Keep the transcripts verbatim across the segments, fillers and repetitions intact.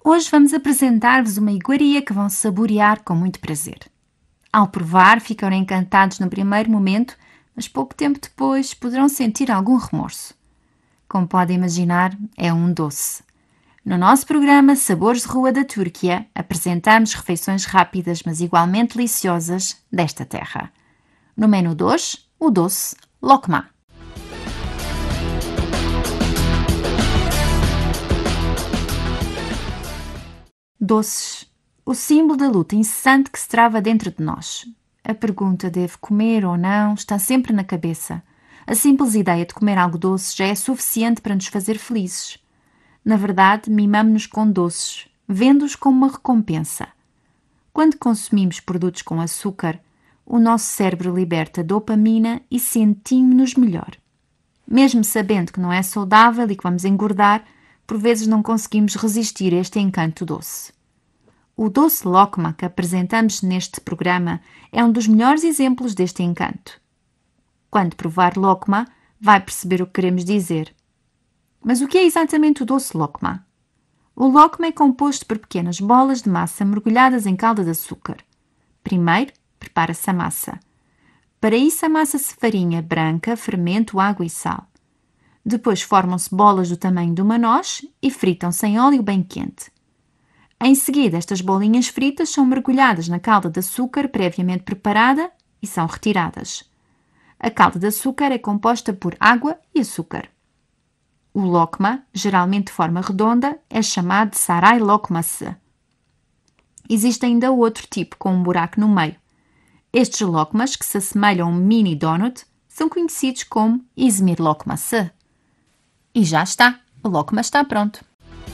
Hoje vamos apresentar-vos uma iguaria que vão saborear com muito prazer. Ao provar, ficarão encantados no primeiro momento, mas pouco tempo depois poderão sentir algum remorso. Como podem imaginar, é um doce. No nosso programa Sabores de Rua da Turquia, apresentamos refeições rápidas, mas igualmente deliciosas, desta terra. No menu de hoje, o doce lokma. Doces. O símbolo da luta incessante que se trava dentro de nós. A pergunta devo comer ou não está sempre na cabeça. A simples ideia de comer algo doce já é suficiente para nos fazer felizes. Na verdade, mimamo-nos com doces, vendo-os como uma recompensa. Quando consumimos produtos com açúcar, o nosso cérebro liberta dopamina e sentimos-nos melhor. Mesmo sabendo que não é saudável e que vamos engordar, por vezes não conseguimos resistir a este encanto doce. O doce lokma que apresentamos neste programa é um dos melhores exemplos deste encanto. Quando provar lokma, vai perceber o que queremos dizer. Mas o que é exatamente o doce lokma? O lokma é composto por pequenas bolas de massa mergulhadas em calda de açúcar. Primeiro, prepara-se a massa. Para isso, amassa-se farinha branca, fermento, água e sal. Depois formam-se bolas do tamanho de uma noz e fritam-se em óleo bem quente. Em seguida, estas bolinhas fritas são mergulhadas na calda de açúcar previamente preparada e são retiradas. A calda de açúcar é composta por água e açúcar. O lokma, geralmente de forma redonda, é chamado de saray lokması. Existe ainda outro tipo, com um buraco no meio. Estes lokmas, que se assemelham a um mini donut, são conhecidos como İzmir lokması. E já está, o lokma está pronto.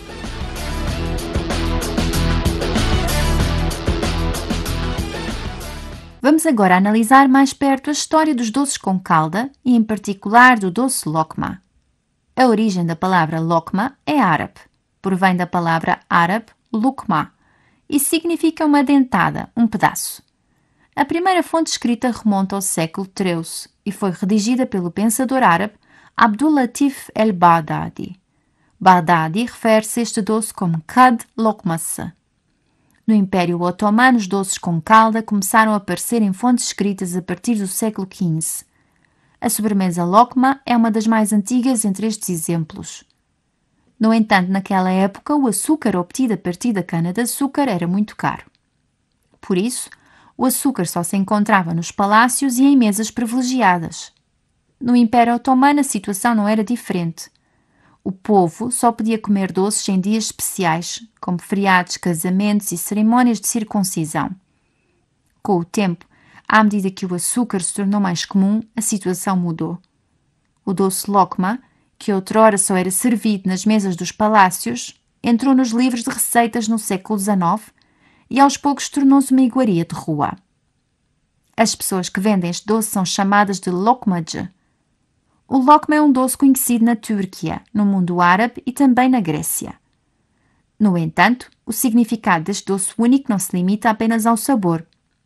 Vamos agora analisar mais perto a história dos doces com calda e, em particular, do doce lokma. A origem da palavra lokma é árabe, provém da palavra árabe lukma e significa uma dentada, um pedaço. A primeira fonte escrita remonta ao século treze e foi redigida pelo pensador árabe Abdüllatif el-Baghdadi. Baghdadi refere-se a este doce como kad lokması. No Império Otomano, os doces com calda começaram a aparecer em fontes escritas a partir do século quinze. A sobremesa lokma é uma das mais antigas entre estes exemplos. No entanto, naquela época, o açúcar obtido a partir da cana-de-açúcar era muito caro. Por isso, o açúcar só se encontrava nos palácios e em mesas privilegiadas. No Império Otomano, a situação não era diferente. O povo só podia comer doces em dias especiais, como feriados, casamentos e cerimônias de circuncisão. Com o tempo, à medida que o açúcar se tornou mais comum, a situação mudou. O doce lokma, que outrora só era servido nas mesas dos palácios, entrou nos livros de receitas no século dezenove e aos poucos tornou-se uma iguaria de rua. As pessoas que vendem este doce são chamadas de lokmacı. O lokma é um doce conhecido na Turquia, no mundo árabe e também na Grécia. No entanto, o significado deste doce único não se limita apenas ao sabor.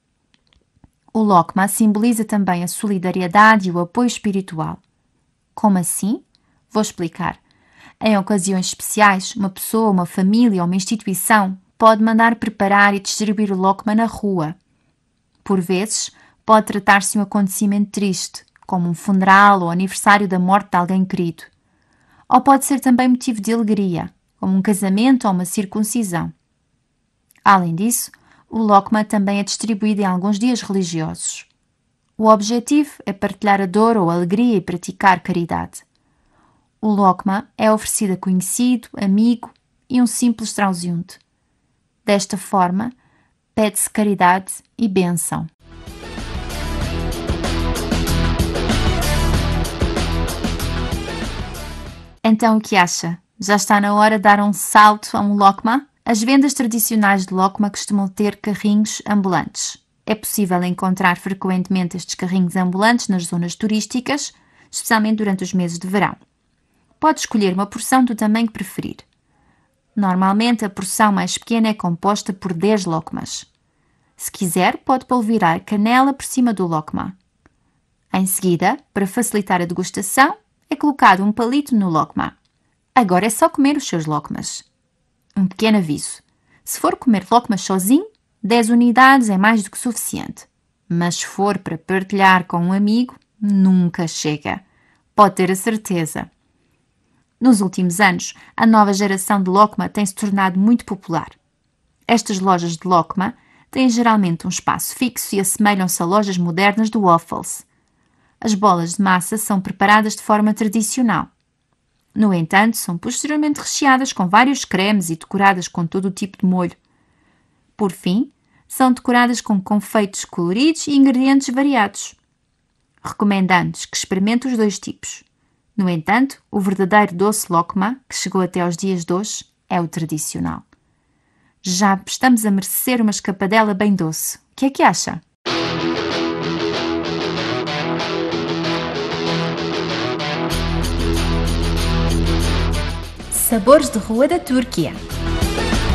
O lokma simboliza também a solidariedade e o apoio espiritual. Como assim? Vou explicar. Em ocasiões especiais, uma pessoa, uma família ou uma instituição pode mandar preparar e distribuir o lokma na rua. Por vezes, pode tratar-se de um acontecimento triste, como um funeral ou aniversário da morte de alguém querido. Ou pode ser também motivo de alegria, como um casamento ou uma circuncisão. Além disso, o lokma também é distribuído em alguns dias religiosos. O objetivo é partilhar a dor ou a alegria e praticar caridade. O lokma é oferecido a conhecido, amigo e um simples transeunte. Desta forma, pede-se caridade e bênção. Então, o que acha? Já está na hora de dar um salto a um lokma? As vendas tradicionais de lokma costumam ter carrinhos ambulantes. É possível encontrar frequentemente estes carrinhos ambulantes nas zonas turísticas, especialmente durante os meses de verão. Pode escolher uma porção do tamanho que preferir. Normalmente, a porção mais pequena é composta por dez lokmas. Se quiser, pode polvilhar canela por cima do lokma. Em seguida, para facilitar a degustação, é colocado um palito no lokma. Agora é só comer os seus lokmas. Um pequeno aviso. Se for comer lokma sozinho, dez unidades é mais do que suficiente. Mas se for para partilhar com um amigo, nunca chega. Pode ter a certeza. Nos últimos anos, a nova geração de lokma tem-se tornado muito popular. Estas lojas de lokma têm geralmente um espaço fixo e assemelham-se a lojas modernas de waffles. As bolas de massa são preparadas de forma tradicional. No entanto, são posteriormente recheadas com vários cremes e decoradas com todo o tipo de molho. Por fim, são decoradas com confeitos coloridos e ingredientes variados. Recomendamos que experimente os dois tipos. No entanto, o verdadeiro doce lokma, que chegou até aos dias de hoje, é o tradicional. Já estamos a merecer uma escapadela bem doce. O que é que acha? Sabores de rua da Turquia.